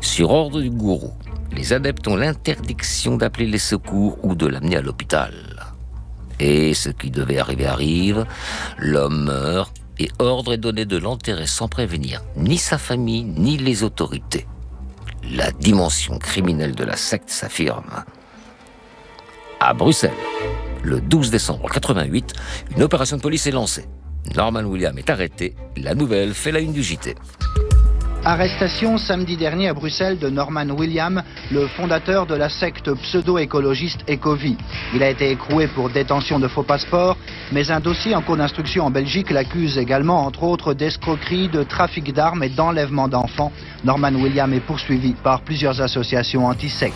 Sur ordre du gourou, les adeptes ont l'interdiction d'appeler les secours ou de l'amener à l'hôpital. Et ce qui devait arriver arrive, l'homme meurt et ordre est donné de l'enterrer sans prévenir ni sa famille ni les autorités. La dimension criminelle de la secte s'affirme. À Bruxelles, le 12 décembre 88, une opération de police est lancée. Norman Williams est arrêté. La nouvelle fait la une du JT. Arrestation samedi dernier à Bruxelles de Norman Williams, le fondateur de la secte pseudo-écologiste Ecovie. Il a été écroué pour détention de faux passeports, mais un dossier en cours d'instruction en Belgique l'accuse également, entre autres, d'escroquerie, de trafic d'armes et d'enlèvement d'enfants. Norman Williams est poursuivi par plusieurs associations anti-sectes.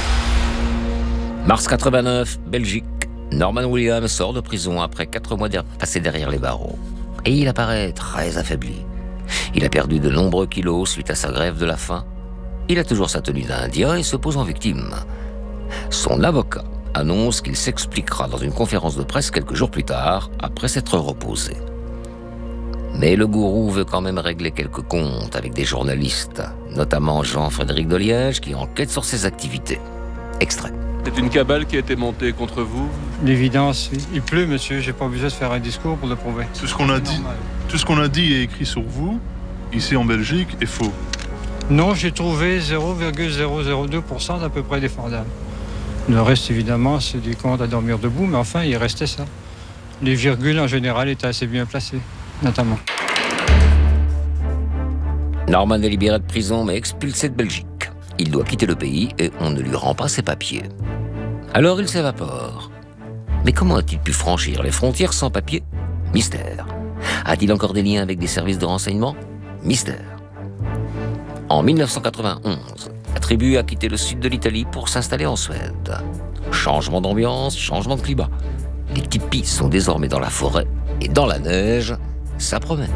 Mars 89, Belgique. Norman Williams sort de prison après 4 mois passés derrière les barreaux. Et il apparaît très affaibli. Il a perdu de nombreux kilos suite à sa grève de la faim. Il a toujours sa tenue d'Indien et se pose en victime. Son avocat annonce qu'il s'expliquera dans une conférence de presse quelques jours plus tard, après s'être reposé. Mais le gourou veut quand même régler quelques comptes avec des journalistes, notamment Jean-Frédéric Deliège, qui enquête sur ses activités. Extrait. C'est une cabale qui a été montée contre vous? L'évidence, il pleut, monsieur, j'ai pas besoin de faire un discours pour le prouver. Tout ce qu'on a dit, tout ce qu'on a dit et écrit sur vous, ici en Belgique, est faux. Non, j'ai trouvé 0,002% d'à peu près défendable. Le reste, évidemment, c'est des comptes à dormir debout, mais enfin, il restait ça. Les virgules, en général, étaient assez bien placées, notamment. Norman est libéré de prison, mais expulsé de Belgique. Il doit quitter le pays et on ne lui rend pas ses papiers. Alors il s'évapore. Mais comment a-t-il pu franchir les frontières sans papiers? Mystère. A-t-il encore des liens avec des services de renseignement? Mystère. En 1991, la tribu a quitté le sud de l'Italie pour s'installer en Suède. Changement d'ambiance, changement de climat. Les tipis sont désormais dans la forêt et dans la neige, ça promet.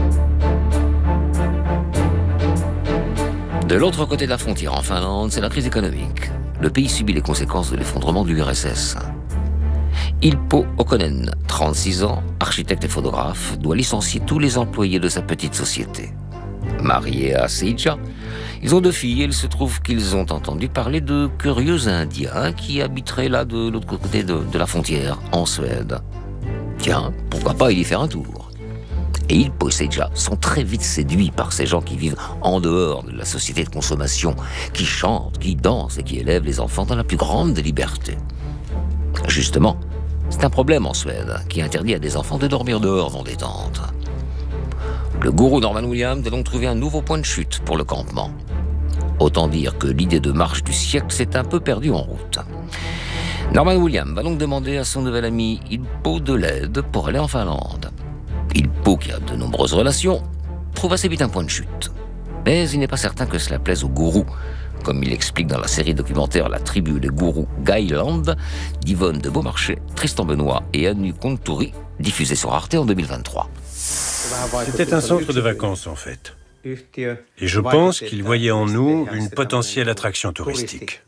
De l'autre côté de la frontière, en Finlande, c'est la crise économique. Le pays subit les conséquences de l'effondrement de l'URSS. Ilpo Okkonen, 36 ans, architecte et photographe, doit licencier tous les employés de sa petite société. Marié à Seija, ils ont 2 filles et il se trouve qu'ils ont entendu parler de curieux Indiens qui habiteraient là de l'autre côté de la frontière, en Suède. Tiens, pourquoi pas y faire un tour? Et Ilpo et Seija sont très vite séduits par ces gens qui vivent en dehors de la société de consommation, qui chantent, qui dansent et qui élèvent les enfants dans la plus grande des libertés. Justement, c'est un problème en Suède qui interdit à des enfants de dormir dehors dans des tentes. Le gourou Norman Williams a donc trouvé un nouveau point de chute pour le campement. Autant dire que l'idée de marche du siècle s'est un peu perdue en route. Norman Williams va donc demander à son nouvel ami Ilpo de l'aide pour aller en Finlande. Ilpo, qui a de nombreuses relations, trouve assez vite un point de chute. Mais il n'est pas certain que cela plaise au gourou, comme il explique dans la série documentaire La tribu des gourous Guyland d'Yvonne de Beaumarchais, Tristan Benoît et Anu Konturi, diffusée sur Arte en 2023. C'était un centre de vacances en fait. Et je pense qu'il voyait en nous une potentielle attraction touristique.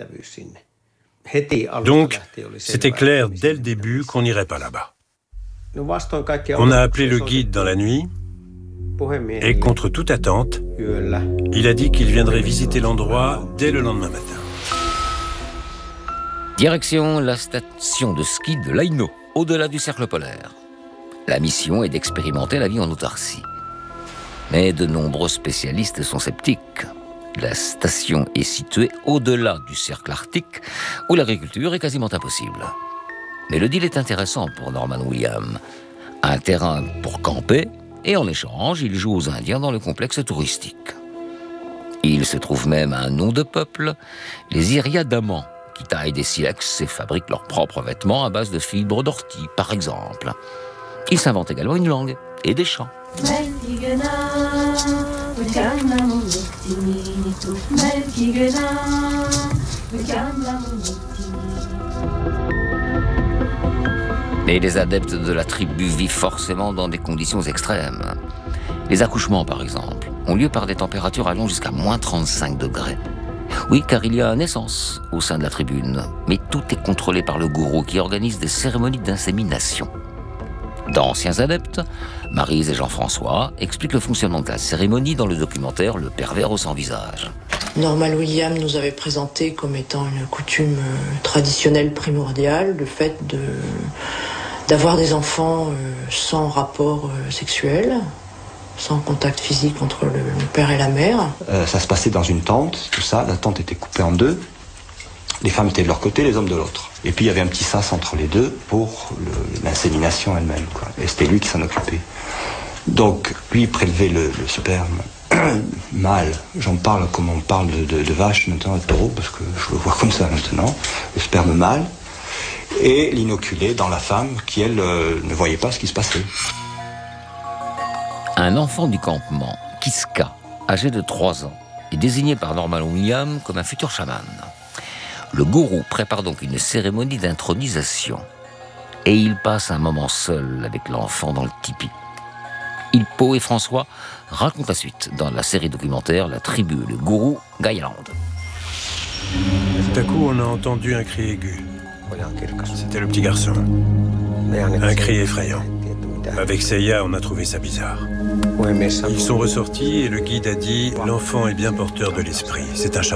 Donc, c'était clair dès le début qu'on n'irait pas là-bas. On a appelé le guide dans la nuit et, contre toute attente, il a dit qu'il viendrait visiter l'endroit dès le lendemain matin. Direction la station de ski de l'Aino, au-delà du cercle polaire. La mission est d'expérimenter la vie en autarcie. Mais de nombreux spécialistes sont sceptiques. La station est située au-delà du cercle arctique, où l'agriculture est quasiment impossible. Mais le deal est intéressant pour Norman Williams. Un terrain pour camper, et en échange, il joue aux Indiens dans le complexe touristique. Il se trouve même un nom de peuple, les Iriadamans, qui taillent des silex et fabriquent leurs propres vêtements à base de fibres d'ortie, par exemple. Ils s'inventent également une langue et des chants. Mais les adeptes de la tribu vivent forcément dans des conditions extrêmes. Les accouchements, par exemple, ont lieu par des températures allant jusqu'à moins 35 degrés. Oui, car il y a naissance au sein de la tribune, mais tout est contrôlé par le gourou qui organise des cérémonies d'insémination. D'anciens adeptes, Maryse et Jean-François, expliquent le fonctionnement de la cérémonie dans le documentaire Le pervers au sans visage. Norman Williams nous avait présenté comme étant une coutume traditionnelle primordiale, le fait d'avoir des enfants sans rapport sexuel, sans contact physique entre le père et la mère. Ça se passait dans une tente, tout ça. La tente était coupée en deux. Les femmes étaient de leur côté, les hommes de l'autre. Et puis il y avait un petit sas entre les deux pour l'insémination elle-même, quoi. Et c'était lui qui s'en occupait. Donc lui prélevait le sperme mâle. J'en parle comme on parle de vache maintenant, de taureau, parce que je le vois comme ça maintenant. Le sperme mâle. Et l'inoculait dans la femme qui, elle, ne voyait pas ce qui se passait. Un enfant du campement, Kiska, âgé de 3 ans, est désigné par Norman Williams comme un futur chaman. Le gourou prépare donc une cérémonie d'intronisation. Et il passe un moment seul avec l'enfant dans le tipi. Ilpo et François racontent la suite dans la série documentaire La tribu et le gourou Gailand. Tout à coup, on a entendu un cri aigu. C'était le petit garçon. Un cri effrayant. Avec Seiya, on a trouvé ça bizarre. Ils sont ressortis et le guide a dit « L'enfant est bien porteur de l'esprit, c'est un chaman ».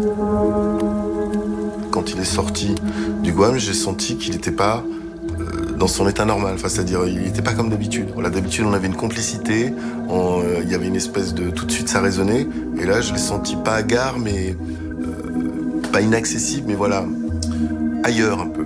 Quand il est sorti du Guam, j'ai senti qu'il n'était pas dans son état normal. Enfin, c'est-à-dire, il n'était pas comme d'habitude. Voilà, d'habitude, on avait une complicité, il y avait une espèce de... Tout de suite, ça résonnait. Et là, je l'ai senti pas hagard, mais... pas inaccessible, mais voilà, ailleurs un peu.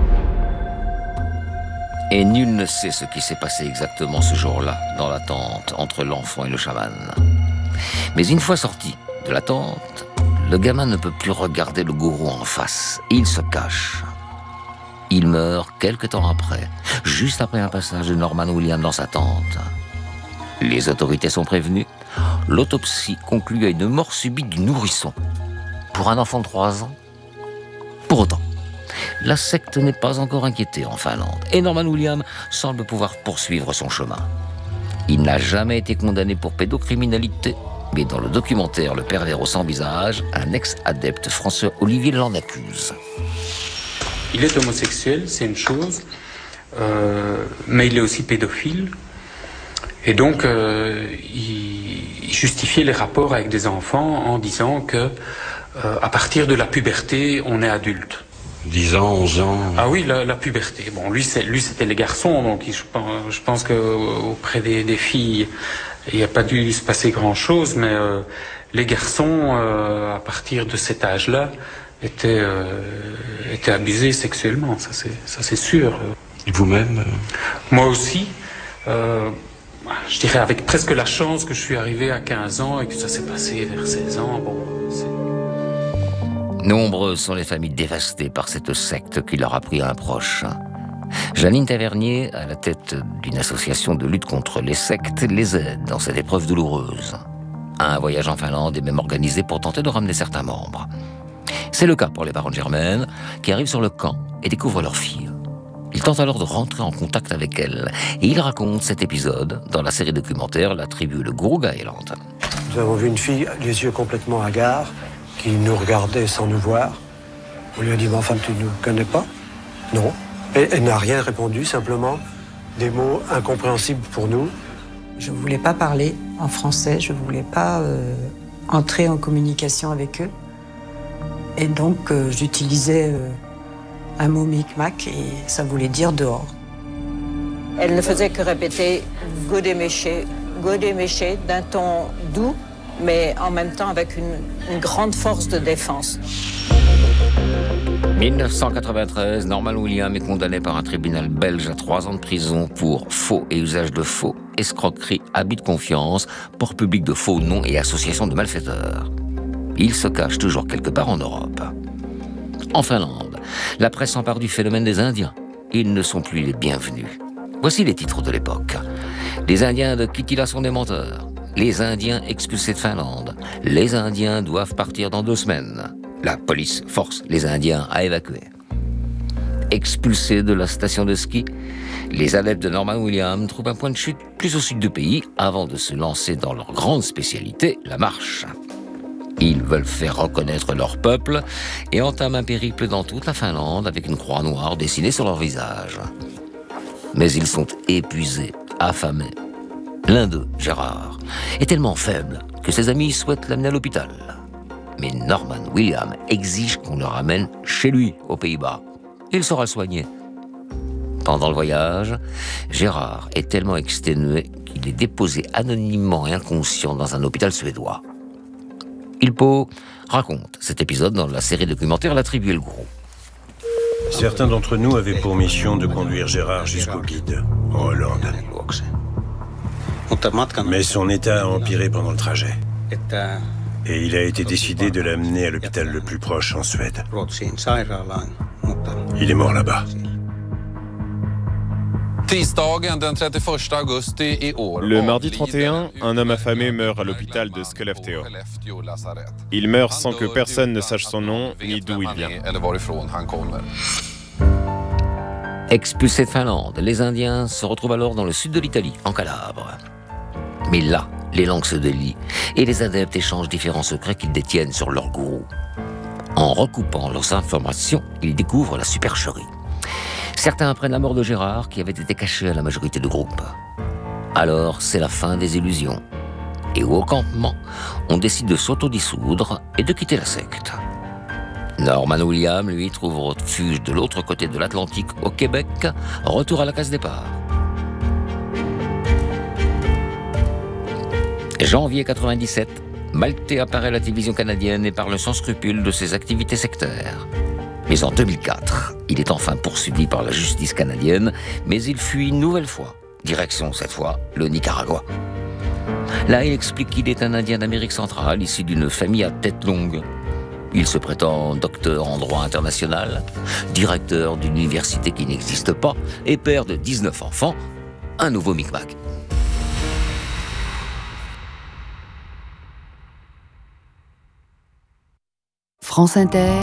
Et nul ne sait ce qui s'est passé exactement ce jour-là, dans la tente, entre l'enfant et le chaman. Mais une fois sorti de la tente, le gamin ne peut plus regarder le gourou en face. Il se cache. Il meurt quelque temps après, juste après un passage de Norman Williams dans sa tente. Les autorités sont prévenues. L'autopsie conclut à une mort subite du nourrisson. Pour un enfant de 3 ans. Pour autant, la secte n'est pas encore inquiétée en Finlande et Norman Williams semble pouvoir poursuivre son chemin. Il n'a jamais été condamné pour pédocriminalité, mais dans le documentaire Le pervers au sans visage, un ex-adepte, François Olivier, l'en accuse. Il est homosexuel, c'est une chose, mais il est aussi pédophile. Et donc, il justifiait les rapports avec des enfants en disant que à partir de la puberté, on est adulte. 10 ans, 11 ans... Ah oui, la puberté. Bon, lui, c'était les garçons, donc je pense qu'auprès des filles, il n'y a pas dû se passer grand-chose, mais les garçons, à partir de cet âge-là, étaient abusés sexuellement, ça c'est sûr. Et vous-même Moi aussi. Je dirais avec presque la chance que je suis arrivé à 15 ans et que ça s'est passé vers 16 ans. Bon, nombreuses sont les familles dévastées par cette secte qui leur a pris un proche. Janine Tavernier, à la tête d'une association de lutte contre les sectes, les aide dans cette épreuve douloureuse. Un voyage en Finlande est même organisé pour tenter de ramener certains membres. C'est le cas pour les parents de Germaine, qui arrivent sur le camp et découvrent leur fille. Ils tentent alors de rentrer en contact avec elle. Et ils racontent cet épisode dans la série documentaire La tribu, le gourou Gailand. Nous avons vu une fille, les yeux complètement hagards, qui nous regardait sans nous voir. On lui a dit « Mais enfin, tu ne nous connais pas ?» Non. Et elle n'a rien répondu, simplement des mots incompréhensibles pour nous. Je ne voulais pas parler en français, je ne voulais pas entrer en communication avec eux. Et donc, j'utilisais un mot micmac et ça voulait dire dehors. Elle ne faisait que répéter « Godéméché », d'un ton doux, mais en même temps avec une grande force de défense. 1993, Norman Williams est condamné par un tribunal belge à 3 ans de prison pour faux et usage de faux, escroquerie, abus de confiance, port public de faux noms et association de malfaiteurs. Il se cache toujours quelque part en Europe. En Finlande, la presse s'empare du phénomène des Indiens. Ils ne sont plus les bienvenus. Voici les titres de l'époque. Les Indiens de Kittilä sont des menteurs. Les Indiens expulsés de Finlande. Les Indiens doivent partir dans 2 semaines. La police force les Indiens à évacuer. Expulsés de la station de ski, les adeptes de Norman Williams trouvent un point de chute plus au sud du pays avant de se lancer dans leur grande spécialité, la marche. Ils veulent faire reconnaître leur peuple et entament un périple dans toute la Finlande avec une croix noire dessinée sur leur visage. Mais ils sont épuisés, affamés. L'un d'eux, Gérard, est tellement faible que ses amis souhaitent l'amener à l'hôpital. Mais Norman William exige qu'on le ramène chez lui, aux Pays-Bas. Il sera soigné. Pendant le voyage, Gérard est tellement exténué qu'il est déposé anonymement et inconscient dans un hôpital suédois. Ilpo raconte cet épisode dans la série documentaire La Tribu et le Gros. Certains d'entre nous avaient pour mission de conduire Gérard jusqu'au guide, en Hollande. Mais son état a empiré pendant le trajet. Et il a été décidé de l'amener à l'hôpital le plus proche en Suède. Il est mort là-bas. Le mardi 31, un homme affamé meurt à l'hôpital de Skellefteå. Il meurt sans que personne ne sache son nom ni d'où il vient. Expulsés de Finlande, les Indiens se retrouvent alors dans le sud de l'Italie, en Calabre. Mais là, les langues se délient et les adeptes échangent différents secrets qu'ils détiennent sur leur gourou. En recoupant leurs informations, ils découvrent la supercherie. Certains apprennent la mort de Gérard, qui avait été caché à la majorité du groupe. Alors, c'est la fin des illusions. Et au campement, on décide de s'autodissoudre et de quitter la secte. Norman William, lui, trouve refuge de l'autre côté de l'Atlantique, au Québec. Retour à la case départ. Janvier 97, Maltais apparaît à la télévision canadienne et parle sans scrupule de ses activités sectaires. Mais en 2004, il est enfin poursuivi par la justice canadienne, mais il fuit une nouvelle fois. Direction, cette fois, le Nicaragua. Là, il explique qu'il est un Indien d'Amérique centrale, issu d'une famille à tête longue. Il se prétend docteur en droit international, directeur d'une université qui n'existe pas, et père de 19 enfants, un nouveau micmac. France Inter.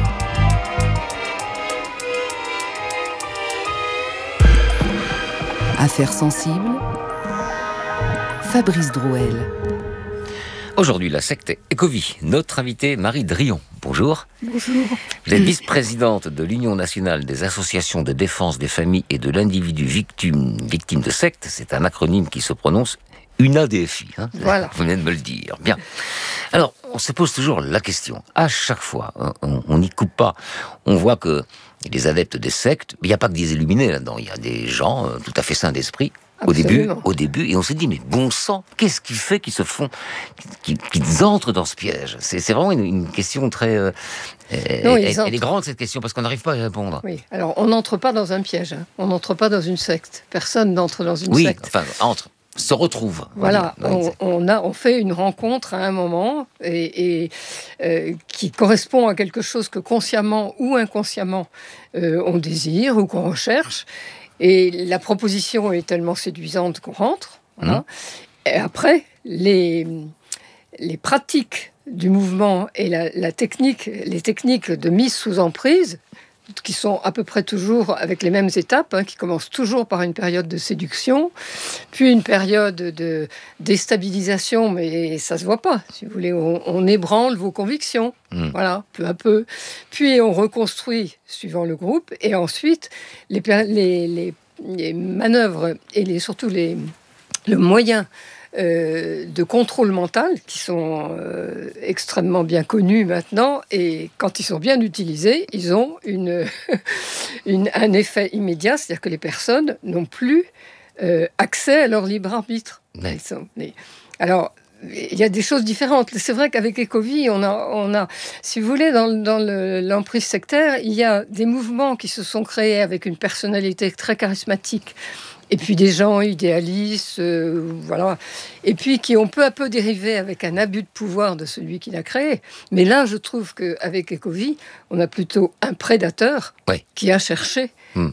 Affaires sensibles. Fabrice Drouel. Aujourd'hui, la secte Ecovie. Notre invitée, Marie Drion. Bonjour. Bonjour. Vous êtes vice-présidente de l'Union nationale des associations de défense des familles et de l'individu victime de secte. C'est un acronyme qui se prononce UNADFI. Hein, voilà. Vous venez de me le dire. Bien. Alors, on se pose toujours la question. À chaque fois, on n'y coupe pas. On voit que les adeptes des sectes, il n'y a pas que des illuminés là-dedans. Il y a des gens tout à fait sains d'esprit. Au début, et on se dit, mais bon sang, qu'est-ce qui fait qu'ils qu'ils entrent dans ce piège? C'est vraiment une question très... elle est grande, cette question, parce qu'on n'arrive pas à y répondre. Oui, alors on n'entre pas dans un piège, hein. On n'entre pas dans une secte. Personne n'entre dans une secte. Oui, enfin, se retrouve. Voilà, on fait une rencontre à un moment et qui correspond à quelque chose que consciemment ou inconsciemment on désire ou qu'on recherche. Et la proposition est tellement séduisante qu'on rentre. Voilà. Et après, les pratiques du mouvement et les techniques de mise sous emprise, qui sont à peu près toujours avec les mêmes étapes, hein, qui commencent toujours par une période de séduction, puis une période de déstabilisation, mais ça se voit pas, si vous voulez, on ébranle vos convictions, voilà, peu à peu, puis on reconstruit suivant le groupe, et ensuite les manœuvres et surtout le moyen de contrôle mental qui sont extrêmement bien connus maintenant, et quand ils sont bien utilisés, ils ont un effet immédiat, c'est-à-dire que les personnes n'ont plus accès à leur libre arbitre. Ouais. Alors, il y a des choses différentes. C'est vrai qu'avec Ecovie, on a, si vous voulez, dans l'emprise sectaire, il y a des mouvements qui se sont créés avec une personnalité très charismatique, et puis des gens idéalistes, voilà, et puis qui ont peu à peu dérivé avec un abus de pouvoir de celui qui l'a créé. Mais là, je trouve qu'avec Ecovie, on a plutôt un prédateur qui a cherché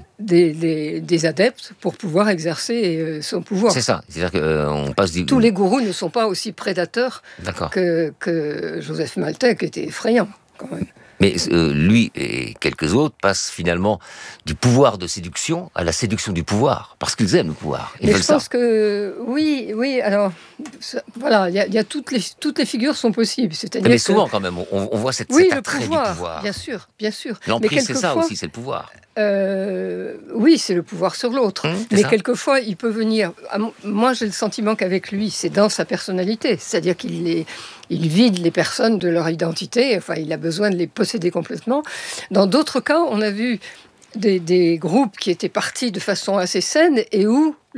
des adeptes pour pouvoir exercer son pouvoir. C'est ça, c'est-à-dire qu'on passe du... Tous les gourous ne sont pas aussi prédateurs que Joseph Maltais, qui était effrayant, quand même. Mais lui et quelques autres passent finalement du pouvoir de séduction à la séduction du pouvoir, parce qu'ils aiment le pouvoir. Mais je pense que oui. Alors voilà, il y a toutes les figures sont possibles. C'est-à-dire mais souvent quand même, on voit cet attrait du pouvoir. Bien sûr. L'emprise, c'est ça aussi, c'est le pouvoir. Oui, c'est le pouvoir sur l'autre. Mais quelquefois, il peut venir... Moi, j'ai le sentiment qu'avec lui, c'est dans sa personnalité. C'est-à-dire qu'il il vide les personnes de leur identité, enfin il a besoin de les posséder complètement. Dans d'autres cas, on a vu des groupes qui étaient partis de façon assez saine et où